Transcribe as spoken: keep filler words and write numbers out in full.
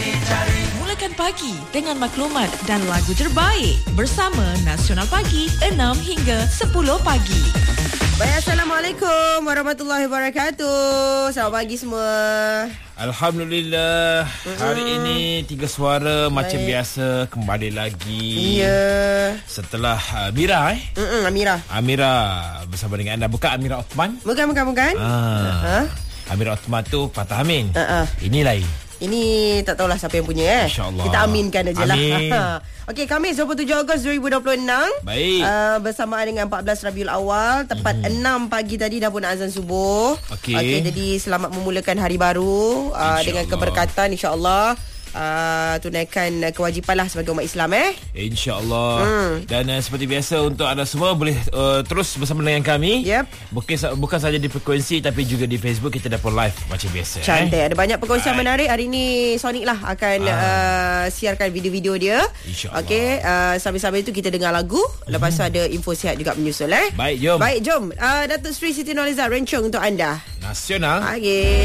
Mulakan pagi dengan maklumat dan lagu terbaik bersama Nasional Pagi enam hingga sepuluh pagi. Baik, Assalamualaikum warahmatullahi wabarakatuh. Selamat pagi semua. Alhamdulillah. Mm-hmm. Hari ini Tiga Suara Baik. Macam biasa kembali lagi. Ya. Setelah uh, Amira eh. Mm-mm, Amira. Amira bersama dengan anda. Bukan Amira Othman. Bukan, bukan, bukan. Ah. Uh-huh. Amira Othman tu Patah Amin. Uh-uh. Ini lain. Ini tak tahulah siapa yang punya eh. InsyaAllah. Kita aminkan aja lah. Amin. Okey, Khamis dua puluh tujuh Ogos dua ribu dua puluh enam. Baik. Uh, bersamaan dengan empat belas Rabiul Awal. Tepat mm-hmm. enam pagi tadi dah pun nak azan subuh. Okey. Okey, jadi selamat memulakan hari baru uh, dengan keberkatan insya-Allah. Uh, tunaikan uh, kewajipan lah sebagai umat Islam eh. InsyaAllah. hmm. Dan uh, seperti biasa untuk anda semua boleh uh, terus bersama dengan kami. Yep. Bukan, bukan saja di frekuensi tapi juga di Facebook kita dah pun live macam biasa. Cantik eh. Ada banyak perkongsian Baik. menarik. Hari ni Sonic lah akan ah. uh, siarkan video-video dia. InsyaAllah. Okey, uh, sambil-sambil itu kita dengar lagu. Lepas tu ada info sihat juga menyusul eh. Baik, jom. Baik, jom. uh, Datuk Seri Siti Nurhaliza rencong untuk anda. Nasional Pagi.